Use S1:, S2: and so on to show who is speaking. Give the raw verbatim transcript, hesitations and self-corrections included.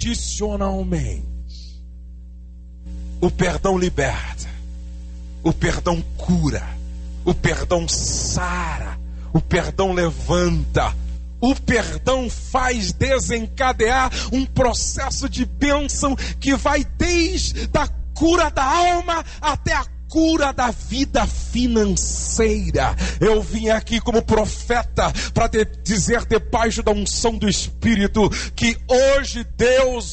S1: adicionalmente, o perdão liberta, o perdão cura, o perdão sara, o perdão levanta, o perdão faz desencadear um processo de bênção que vai desde a cura da alma até a cura da vida financeira. Eu vim aqui como profeta para dizer, debaixo da unção do Espírito, que hoje Deus